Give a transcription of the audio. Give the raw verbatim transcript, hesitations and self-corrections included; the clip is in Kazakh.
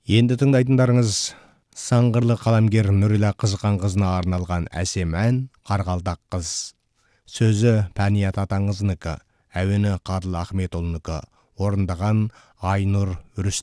Енді тыңдайтындарыңыз саңғырлы қаламгер Нүрила Қызықанқызына арналған әсем ән «Қарғалдақ қыз». Сөзі Пәният атаңыздікі, әуені Қадыл Ахметұлынікі, орындаған Айнұр Үрістеп.